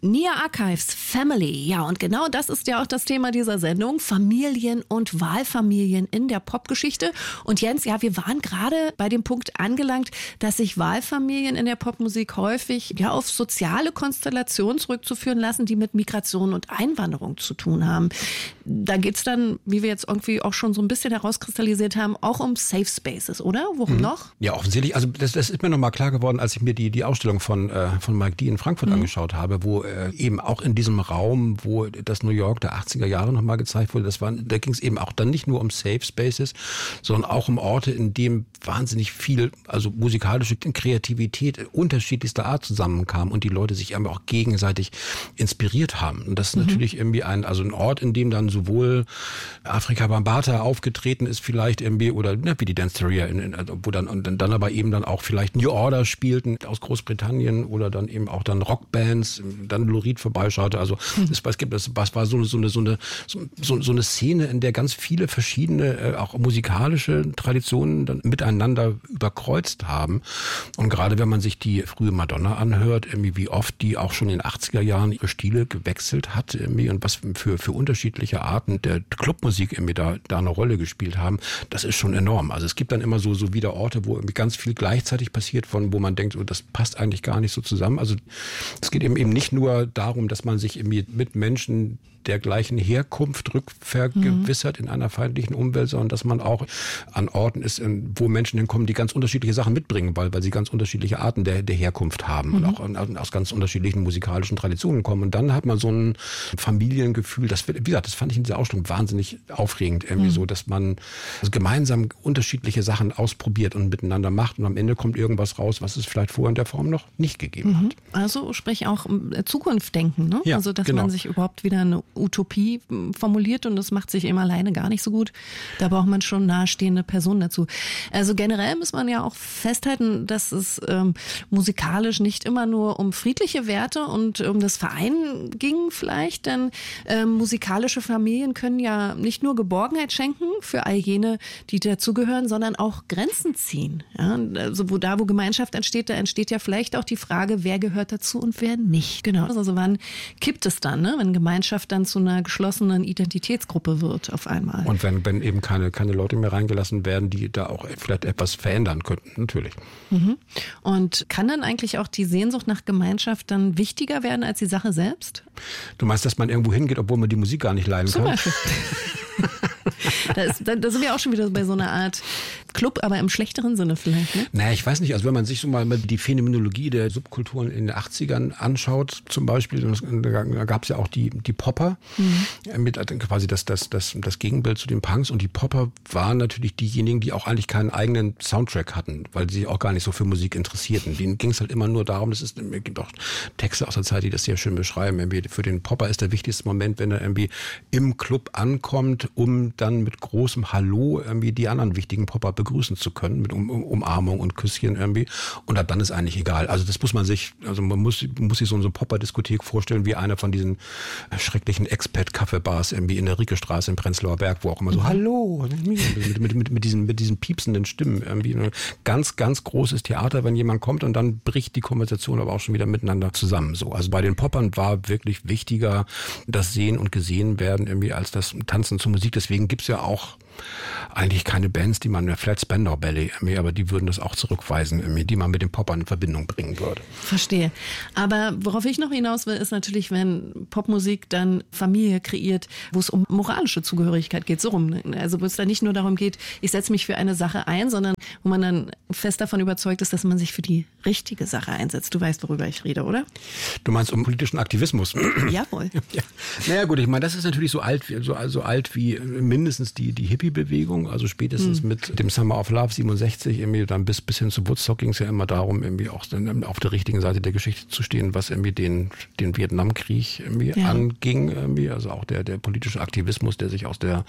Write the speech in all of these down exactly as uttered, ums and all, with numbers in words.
Nia Archives, Family. Ja, und genau das ist ja auch das Thema dieser Sendung. Familien und Wahlfamilien in der Popgeschichte. Und Jens, ja, wir waren gerade bei dem Punkt angelangt, dass sich Wahlfamilien in der Popmusik häufig ja auf soziale Konstellationen zurückzuführen lassen, die mit Migration und Einwanderung zu tun haben. Da geht's dann, wie wir jetzt irgendwie auch schon so ein bisschen herauskristallisiert haben, auch um Safe Spaces, oder? Worum mhm. noch? Ja, offensichtlich. Also das, das ist mir nochmal klar geworden, als ich mir die, die Ausstellung von, äh, von Mike Dee in Frankfurt mhm. angeschaut habe, wo äh, eben auch in diesem Raum, wo das New York der achtziger Jahre nochmal gezeigt wurde, das waren, da ging es eben auch dann nicht nur um Safe Spaces, sondern auch um Orte, in dem wahnsinnig viel, also musikalische Kreativität unterschiedlichster Art zusammenkam und die Leute sich eben auch gegenseitig inspiriert haben. Und das ist mhm. natürlich irgendwie ein, also ein Ort, in dem dann sowohl Afrika Bambaataa aufgetreten ist vielleicht irgendwie, oder ne, wie die Dance Terrier, in, in, wo dann, und dann aber eben dann auch vielleicht New Order spielten aus Großbritannien oder dann eben auch dann Rockbands, dann Lou Reed vorbeischaute. Also mhm. es, es gibt, es war so, so eine, so eine, so, so eine Szene, in der ganz viele verschiedene, äh, auch musikalische Traditionen dann miteinander überkreuzt haben. Und gerade wenn man sich die frühe Madonna anhört, irgendwie wie oft die auch schon in den achtziger Jahren ihre Stile gewechselt hat irgendwie und was für, für unterschiedliche Arten der Clubmusik irgendwie da, da eine Rolle gespielt haben, das ist schon enorm. Also es gibt dann immer so, so wieder Orte, wo irgendwie ganz viel gleichzeitig passiert, von wo man denkt, oh, das passt eigentlich gar nicht so zusammen. Also es geht eben eben nicht nur darum, dass man sich irgendwie mit Menschen der gleichen Herkunft rückvergewissert mhm. in einer feindlichen Umwelt, sondern dass man auch an Orten ist, wo Menschen hinkommen, die ganz unterschiedliche Sachen mitbringen, weil, weil sie ganz unterschiedliche Arten der, der Herkunft haben mhm. und auch an, aus ganz unterschiedlichen musikalischen Traditionen kommen. Und dann hat man so ein Familiengefühl, das, wie gesagt, das fand ich in dieser Ausstellung wahnsinnig aufregend, irgendwie mhm. so, dass man also gemeinsam unterschiedliche Sachen ausprobiert und miteinander macht und am Ende kommt irgendwas raus, was es vielleicht vorher in der Form noch nicht gegeben mhm. hat. Also sprich auch Zukunft denken, ne? Ja, also dass genau. man sich überhaupt wieder eine Utopie formuliert und das macht sich eben alleine gar nicht so gut. Da braucht man schon nahestehende Personen dazu. Also generell muss man ja auch festhalten, dass es ähm, musikalisch nicht immer nur um friedliche Werte und um das Vereinen ging vielleicht, denn ähm, musikalische Familien können ja nicht nur Geborgenheit schenken für all jene, die dazugehören, sondern auch Grenzen ziehen. Ja, also wo da, wo Gemeinschaft entsteht, da entsteht ja vielleicht auch die Frage, wer gehört dazu und wer nicht. Genau. Also wann kippt es dann, ne? Wenn Gemeinschaft dann zu einer geschlossenen Identitätsgruppe wird auf einmal. Und wenn, wenn eben keine, keine Leute mehr reingelassen werden, die da auch vielleicht etwas verändern könnten, natürlich. Mhm. Und kann dann eigentlich auch die Sehnsucht nach Gemeinschaft dann wichtiger werden als die Sache selbst? Du meinst, dass man irgendwo hingeht, obwohl man die Musik gar nicht leiden Zum kann? Beispiel. Da, ist, da, da sind wir auch schon wieder bei so einer Art Club, aber im schlechteren Sinne vielleicht, ne? Naja, ich weiß nicht, also wenn man sich so mal die Phänomenologie der Subkulturen in den achtzigern anschaut, zum Beispiel, da gab es ja auch die, die Popper, mhm. mit quasi das, das, das, das Gegenbild zu den Punks, und die Popper waren natürlich diejenigen, die auch eigentlich keinen eigenen Soundtrack hatten, weil sie sich auch gar nicht so für Musik interessierten. Denen ging es halt immer nur darum, das ist, es gibt auch Texte aus der Zeit, die das sehr schön beschreiben, irgendwie für den Popper ist der wichtigste Moment, wenn er irgendwie im Club ankommt, um dann mit großem Hallo irgendwie die anderen wichtigen Popper begrüßen zu können, mit um, um, Umarmung und Küsschen irgendwie. Und ab dann ist eigentlich egal. Also das muss man sich, also man muss, muss sich so eine Popper-Diskothek vorstellen, wie einer von diesen schrecklichen Expat-Kaffeebars irgendwie in der Riekestraße in Prenzlauer Berg, wo auch immer so, mhm. Hallo, mit, mit, mit, mit, diesen, mit diesen piepsenden Stimmen irgendwie. Ein ganz, ganz großes Theater, wenn jemand kommt, und dann bricht die Konversation aber auch schon wieder miteinander zusammen. So. Also bei den Poppern war wirklich wichtiger das Sehen und Gesehen werden irgendwie als das Tanzen zur Musik. Deswegen gibt's ja auch eigentlich keine Bands, die man, vielleicht Spandau Ballet, aber die würden das auch zurückweisen, die man mit den Poppern in Verbindung bringen würde. Verstehe. Aber worauf ich noch hinaus will, ist natürlich, wenn Popmusik dann Familie kreiert, wo es um moralische Zugehörigkeit geht, so rum. Also wo es dann nicht nur darum geht, ich setze mich für eine Sache ein, sondern wo man dann fest davon überzeugt ist, dass man sich für die richtige Sache einsetzt. Du weißt, worüber ich rede, oder? Du meinst um politischen Aktivismus? Jawohl. Ja. Naja gut, ich meine, das ist natürlich so alt, so, so alt wie mindestens die, die Hippie-Bewegung, also spätestens mhm. mit dem Summer of Love siebenundsechzig, irgendwie dann bis, bis hin zu Woodstock ging es ja immer darum, irgendwie auch dann auf der richtigen Seite der Geschichte zu stehen, was irgendwie den, den Vietnamkrieg irgendwie ja. anging, irgendwie, also auch der, der politische Aktivismus, der sich aus der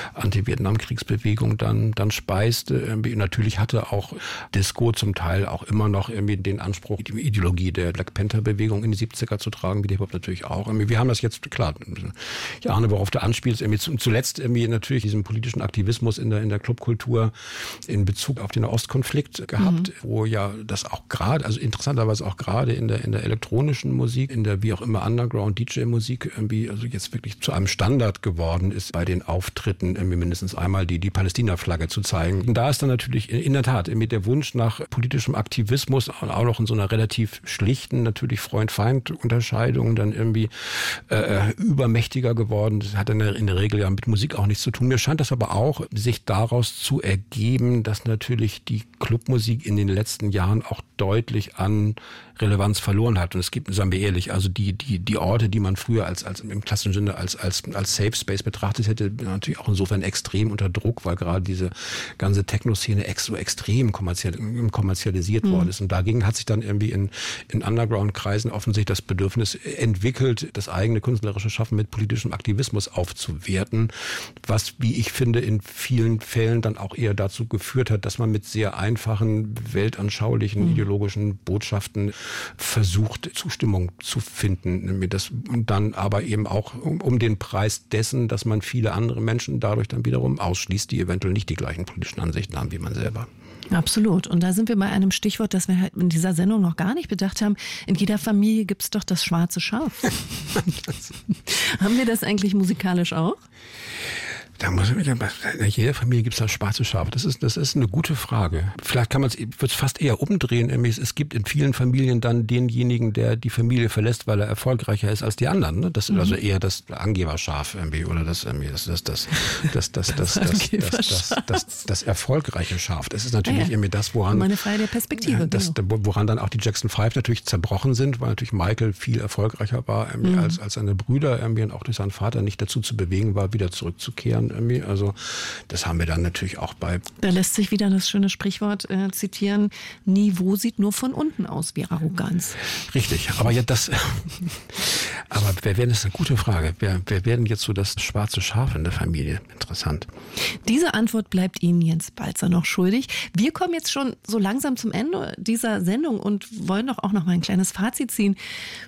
Anti-Vietnam-Kriegsbewegung dann, dann speiste, irgendwie. Und natürlich hatte auch Disco zum Teil auch immer noch irgendwie den Anspruch, die Ideologie der Black Panther-Bewegung in die siebziger zu tragen, wie der Hip-Hop natürlich auch. Irgendwie. Wir haben das jetzt, klar, ich ahne, worauf du anspielst, irgendwie zuletzt irgendwie natürlich diesem politischen Aktivismus in der, in der Clubkultur in Bezug auf den Ostkonflikt gehabt, mhm. wo ja das auch gerade, also interessanterweise auch gerade in der, in der elektronischen Musik, in der wie auch immer Underground-D J-Musik irgendwie, also jetzt wirklich zu einem Standard geworden ist, bei den Auftritten irgendwie mindestens einmal die, die Palästina-Flagge zu zeigen. Und da ist dann natürlich in der Tat mit der Wunsch nach politischem Aktivismus auch noch in so einer relativ schlichten, natürlich Freund-Feind-Unterscheidung dann irgendwie äh, übermächtiger geworden. Das hat in der, in der Regel ja mit Musik auch nichts zu tun. Mir scheint das aber auch, sich daraus zu ergeben, dass natürlich die Clubmusik in den letzten Jahren auch deutlich an Relevanz verloren hat. Und es gibt, sagen wir ehrlich, also die, die, die Orte, die man früher als, als im klassischen Sinne als, als, als Safe Space betrachtet hätte, natürlich auch insofern extrem unter Druck, weil gerade diese ganze Techno-Szene ex, so extrem kommerziell, kommerzialisiert mhm. worden ist. Und dagegen hat sich dann irgendwie in, in Underground-Kreisen offensichtlich das Bedürfnis entwickelt, das eigene künstlerische Schaffen mit politischem Aktivismus aufzuwerten, was, wie ich finde, in vielen Fällen dann auch eher dazu geführt hat, dass man mit sehr einfachen, weltanschaulichen, mhm. ideologischen Botschaften versucht, Zustimmung zu finden. Das dann aber eben auch um, um den Preis dessen, dass man viele andere Menschen dadurch dann wiederum ausschließt, die eventuell nicht die gleichen politischen Ansichten haben wie man selber. Absolut. Und da sind wir bei einem Stichwort, das wir halt in dieser Sendung noch gar nicht bedacht haben. In jeder Familie gibt es doch das schwarze Schaf. Haben wir das eigentlich musikalisch auch? Da muss ich, in jeder Familie gibt es das schwarze Schaf. Das ist, das ist eine gute Frage. Vielleicht kann man es, wird es fast eher umdrehen. Es gibt in vielen Familien dann denjenigen, der die Familie verlässt, weil er erfolgreicher ist als die anderen. Ne? Das ist mhm. also eher das Angeberschaf irgendwie oder das irgendwie das das das das das das das das, das, das, das, das erfolgreiche Schaf. Das ist natürlich ja, ja. irgendwie das, woran meine Frage der Perspektive, das, genau. woran dann auch die Jackson Five natürlich zerbrochen sind, weil natürlich Michael viel erfolgreicher war irgendwie mhm. als als seine Brüder irgendwie und auch durch seinen Vater nicht dazu zu bewegen war, wieder zurückzukehren. Irgendwie. Also das haben wir dann natürlich auch bei... Da lässt sich wieder das schöne Sprichwort äh, zitieren, Niveau sieht nur von unten aus wie Arroganz. Richtig, aber ja das... aber wer wäre, das ist eine gute Frage, wer, wer wäre denn jetzt so das schwarze Schaf in der Familie? Interessant. Diese Antwort bleibt Ihnen Jens Balzer noch schuldig. Wir kommen jetzt schon so langsam zum Ende dieser Sendung und wollen doch auch noch mal ein kleines Fazit ziehen.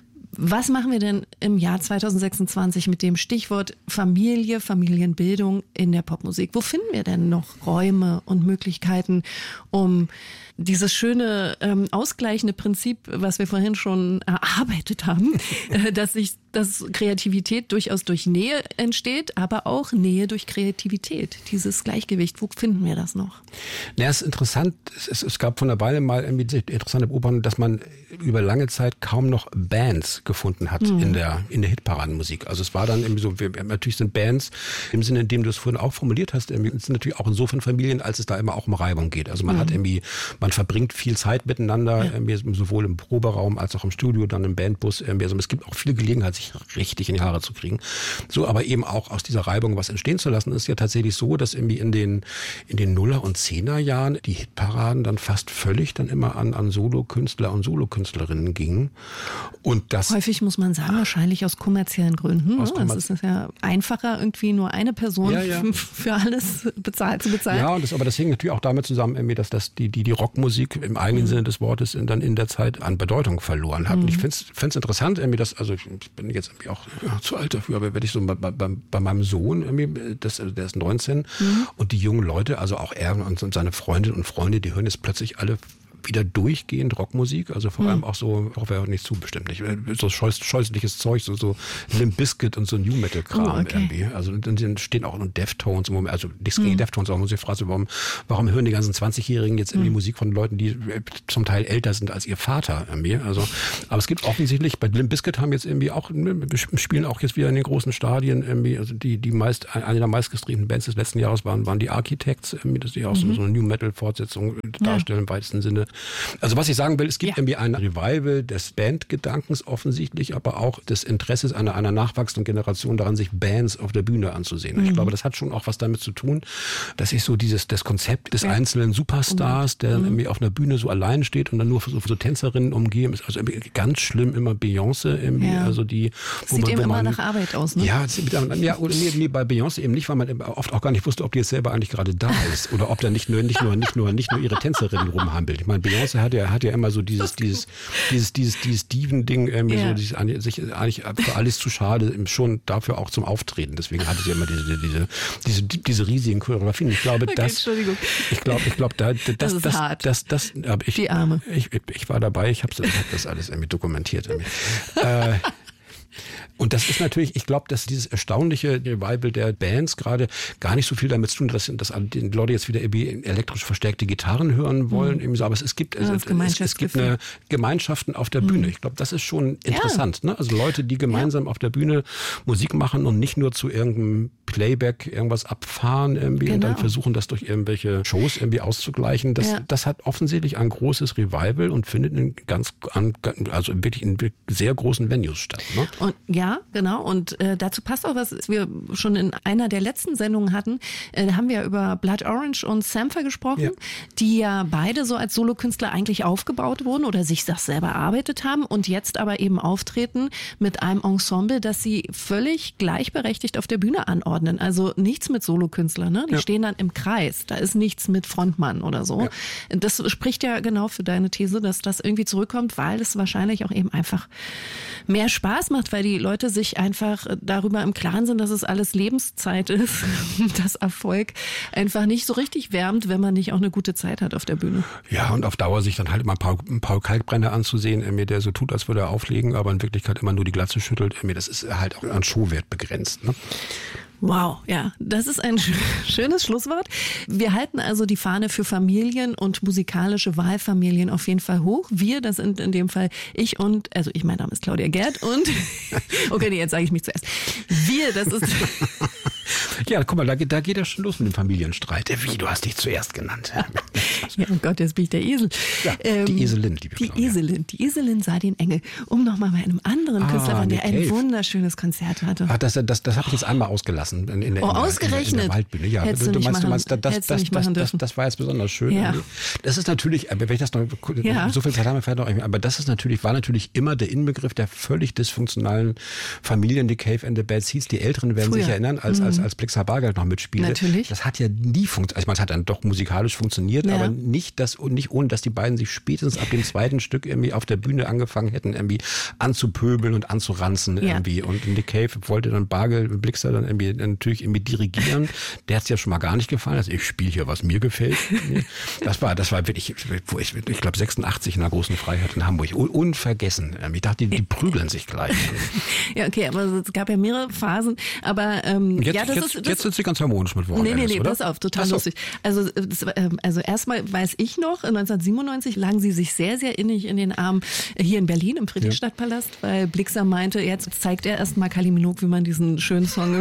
Was machen wir denn im Jahr zweitausendsechsundzwanzig mit dem Stichwort Familie, Familienbildung in der Popmusik? Wo finden wir denn noch Räume und Möglichkeiten, um dieses schöne ähm, ausgleichende Prinzip, was wir vorhin schon erarbeitet haben, äh, dass sich dass Kreativität durchaus durch Nähe entsteht, aber auch Nähe durch Kreativität. Dieses Gleichgewicht, wo finden wir das noch? Ja, es ist interessant. Es, es gab von einer Weile mal irgendwie interessante Beobachtung, dass man über lange Zeit kaum noch Bands gefunden hat mhm. in der in der Hitparadenmusik. Also es war dann irgendwie so, wir, natürlich sind Bands im Sinne, in dem du es vorhin auch formuliert hast, irgendwie, sind natürlich auch insofern Familien, als es da immer auch um Reibung geht. Also man mhm. hat irgendwie, man verbringt viel Zeit miteinander, ja. irgendwie, sowohl im Proberaum als auch im Studio, dann im Bandbus. Irgendwie. Also es gibt auch viele Gelegenheiten, sich richtig in die Haare zu kriegen. So, aber eben auch aus dieser Reibung was entstehen zu lassen, ist ja tatsächlich so, dass irgendwie in den in den Nuller- und Zehner-Jahren die Hitparaden dann fast völlig dann immer an an Solokünstler und Solokünstlerinnen gingen. Und das häufig muss man sagen, wahrscheinlich aus kommerziellen Gründen. Aus kommerz- es ist ja einfacher, irgendwie nur eine Person ja, ja. für alles bezahlt zu bezahlen. Ja, und das, aber das hängt natürlich auch damit zusammen, irgendwie, dass das die die die Rockmusik im eigenen mhm. Sinne des Wortes in, dann in der Zeit an Bedeutung verloren hat. Mhm. Und ich finde es interessant, irgendwie, dass, also ich bin jetzt irgendwie auch ja, zu alt dafür, aber wenn ich so bei, bei, bei meinem Sohn, irgendwie, das, der ist neunzehn mhm. und die jungen Leute, also auch er und seine Freundinnen und Freunde, die hören jetzt plötzlich alle wieder durchgehend Rockmusik, also vor mhm. allem auch so, auch wäre nicht zu bestimmt nicht, so scheuß, scheußliches Zeug, so, so Limp Bizkit und so New Metal Kram oh, okay. irgendwie. Also dann stehen auch noch Deftones, also nichts gegen mhm. Deftones, aber muss ich fragen, warum, warum hören die ganzen zwanzigjährigen jetzt irgendwie mhm. Musik von Leuten, die zum Teil älter sind als ihr Vater irgendwie. Also, aber es gibt offensichtlich, bei Limp Bizkit haben jetzt irgendwie auch, spielen auch jetzt wieder in den großen Stadien irgendwie, also die, die meist, eine der meistgestreamten Bands des letzten Jahres waren, waren die Architects, irgendwie, dass die auch mhm. so, so eine New Metal Fortsetzung darstellen ja. im weitesten Sinne. Also was ich sagen will, es gibt ja. irgendwie ein Revival des Bandgedankens offensichtlich, aber auch des Interesses einer, einer nachwachsenden Generation daran, sich Bands auf der Bühne anzusehen. Mhm. Ich glaube, das hat schon auch was damit zu tun, dass ich so dieses das Konzept des ja. einzelnen Superstars, der mhm. irgendwie auf einer Bühne so allein steht und dann nur so, so Tänzerinnen umgeben ist. Also irgendwie ganz schlimm immer Beyoncé irgendwie. Ja. Also die, wo sieht man, eben wo man, immer nach Arbeit aus, ne? Ja, ja oder nee, nee, bei Beyoncé eben nicht, weil man oft auch gar nicht wusste, ob die jetzt selber eigentlich gerade da ist oder ob da nicht nur, nicht nur, nicht nur, nicht nur ihre Tänzerinnen rumhampelt. Ich meine, meine, Beyoncé hat ja, hat ja immer so dieses, dieses, dieses, dieses, dieses Diven-Ding, irgendwie ja. so, dieses, sich eigentlich für alles zu schade, schon dafür auch zum Auftreten. Deswegen hatte sie immer diese, diese, diese, diese riesigen Choreografien. Ich glaube, okay, das, Entschuldigung. ich glaube, ich glaube, da, das, das, ist das, hart. das, das, das, aber ich, die Arme. Ich, ich, ich war dabei, ich habe hab das alles irgendwie dokumentiert. Irgendwie. äh, Und das ist natürlich, ich glaube, dass dieses erstaunliche Revival der Bands gerade gar nicht so viel damit zu tun hat, dass, dass die Leute jetzt wieder irgendwie elektrisch verstärkte Gitarren hören wollen. Mhm. So. Aber es gibt, ja, es, es gibt eine Gemeinschaften auf der Bühne. Mhm. Ich glaube, das ist schon interessant. Ja. Ne? Also Leute, die gemeinsam ja. auf der Bühne Musik machen und nicht nur zu irgendeinem Playback irgendwas abfahren irgendwie genau. und dann versuchen, das durch irgendwelche Shows irgendwie auszugleichen. Das, ja. das hat offensichtlich ein großes Revival und findet in ganz, also wirklich in sehr großen Venues statt. Ne? Und ja, genau. Und äh, dazu passt auch was, was wir schon in einer der letzten Sendungen hatten. Äh, da haben wir über Blood Orange und Sampha gesprochen, ja. die ja beide so als Solokünstler eigentlich aufgebaut wurden oder sich das selber erarbeitet haben und jetzt aber eben auftreten mit einem Ensemble, das sie völlig gleichberechtigt auf der Bühne anordnen. Also nichts mit Solokünstlern, ne? Die ja. stehen dann im Kreis. Da ist nichts mit Frontmann oder so. Ja. Das spricht ja genau für deine These, dass das irgendwie zurückkommt, weil es wahrscheinlich auch eben einfach mehr Spaß macht, weil die Leute sich einfach darüber im Klaren sind, dass es alles Lebenszeit ist, dass Erfolg einfach nicht so richtig wärmt, wenn man nicht auch eine gute Zeit hat auf der Bühne. Ja, und auf Dauer sich dann halt immer Paul, Paul Kalkbrenner anzusehen, der so tut, als würde er auflegen, aber in Wirklichkeit immer nur die Glatze schüttelt, das ist halt auch an Showwert begrenzt. Ne? Wow, ja, das ist ein schönes Schlusswort. Wir halten also die Fahne für Familien und musikalische Wahlfamilien auf jeden Fall hoch. Wir, das sind in dem Fall ich und, also ich, mein Name ist Claudia Gerd und, okay, nee, jetzt sage ich mich zuerst. Wir, das ist... Ja, guck mal, da geht, da geht das schon los mit dem Familienstreit. Wie, du hast dich zuerst genannt. Ja, oh Gott, jetzt bin ich der Esel. Ja, ähm, die Eselin, liebe Die Claudia. Eselin, die Eselin sah den Engel. Um nochmal bei einem anderen ah, Künstler, der ein Cave. wunderschönes Konzert hatte. Ach, das das, das habe ich jetzt einmal ausgelassen. In, in, in, oh, in, ausgerechnet. In der, in der Waldbühne. Ja, Hättest du, du, du nicht meinst, machen, du meinst, das, das, das, nicht das, das, das war jetzt besonders schön. Ja. Das ist natürlich, wenn ich das noch, ja. so viel Zeit haben wir vielleicht noch, aber das ist natürlich, war natürlich immer der Inbegriff der völlig dysfunktionalen Familien, die Cave and the Bad Seeds. Die Älteren werden Früher. sich erinnern, als, mhm. als, als Blixer Bargeld noch mitspielte. Natürlich. Das hat ja nie funktioniert. Also ich meine, es hat dann doch musikalisch funktioniert, ja. aber nicht, dass, nicht ohne, dass die beiden sich spätestens ab dem zweiten Stück irgendwie auf der Bühne angefangen hätten, irgendwie anzupöbeln und anzuranzen ja. irgendwie. Und Nick Cave wollte dann Bargeld, Blixer dann irgendwie natürlich irgendwie dirigieren. Der hat es ja schon mal gar nicht gefallen. Also ich spiele hier, was mir gefällt. Das war, das war wirklich, wo ich, ich glaube sechsundachtzig in der großen Freiheit in Hamburg. Unvergessen. Ich dachte, die, die prügeln sich gleich. Ja, okay, aber es gab ja mehrere Phasen. Aber ähm, jetzt, ja, das jetzt, ist, das jetzt sind sie ganz harmonisch mit Wochenende. Nee, nee, nee, oder? pass auf, total so. lustig. Also, das, also erstmal weiß ich noch, neunzehnhundertsiebenundneunzig lagen sie sich sehr, sehr innig in den Armen hier in Berlin im Friedrichstadtpalast, ja. weil Blixer meinte, jetzt zeigt er erstmal Kylie Minogue, wie man diesen schönen Song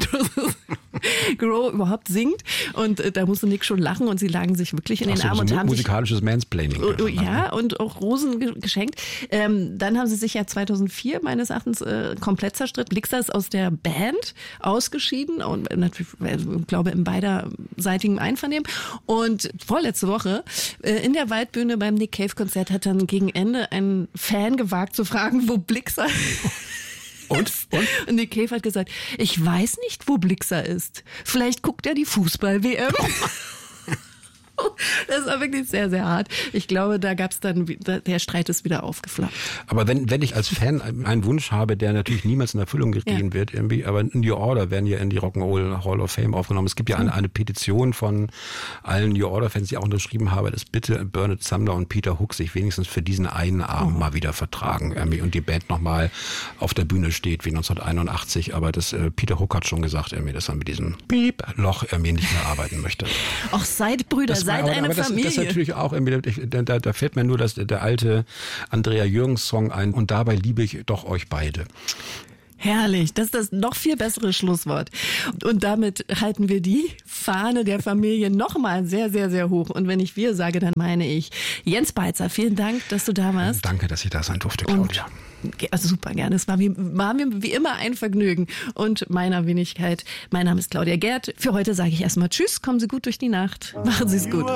Grow überhaupt singt. Und äh, da musste Nick schon lachen und sie lagen sich wirklich in den so, Armen so und haben musikalisches sich, Mansplaining. Oh, ja, und auch Rosen ge- geschenkt. Ähm, dann haben sie sich ja zweitausendvier meines Erachtens äh, komplett zerstritten. Blixer ist aus der Band ausgeschieden und natürlich, ich glaube, im beiderseitigen Einvernehmen. Und vorletzte Woche äh, in der Waldbühne beim Nick Cave Konzert hat dann gegen Ende ein Fan gewagt zu fragen, wo Blixer Und? Und? Und Nick Cave hat gesagt, ich weiß nicht, wo Blixer ist. Vielleicht guckt er die Fußball-W M. Das war wirklich sehr, sehr hart. Ich glaube, da gab es dann, der Streit ist wieder aufgeflammt. Aber wenn, wenn ich als Fan einen Wunsch habe, der natürlich niemals in Erfüllung gehen ja. wird, irgendwie, aber New Order werden ja in die Rock'n'Roll Hall of Fame aufgenommen. Es gibt ja eine, eine Petition von allen New Order-Fans, die auch unterschrieben haben, dass bitte Bernard Sumner und Peter Hook sich wenigstens für diesen einen Abend oh. mal wieder vertragen irgendwie, und die Band nochmal auf der Bühne steht wie neunzehnhunderteinundachtzig. Aber das, äh, Peter Hook hat schon gesagt, irgendwie, dass er mit diesem Piep-Loch irgendwie nicht mehr arbeiten möchte. Ach, seid Brüder, das seid aber, eine aber das, Familie. Das ist natürlich auch, da, da fällt mir nur das, der alte Andrea Jürgens Song ein, und dabei liebe ich doch euch beide. Herrlich, das ist das noch viel bessere Schlusswort. Und damit halten wir die Fahne der Familie nochmal sehr, sehr, sehr hoch. Und wenn ich wir sage, dann meine ich Jens Beitzer. Vielen Dank, dass du da warst. Danke, dass ich da sein durfte, Claudia. Und Also super gerne. Es war mir, war mir wie immer ein Vergnügen. Und meiner Wenigkeit, mein Name ist Claudia Gerd. Für heute sage ich erstmal Tschüss, kommen Sie gut durch die Nacht. Machen Sie es gut.